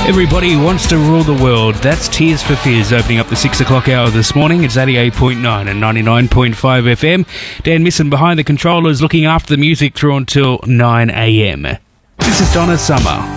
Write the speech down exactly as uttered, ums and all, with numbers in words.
Everybody wants to rule the world. That's Tears for Fears opening up the six o'clock hour this morning. It's eighty-eight point nine and ninety-nine point five F M. Dan Misson behind the controllers looking after the music through until nine a.m. This is Donna Summer.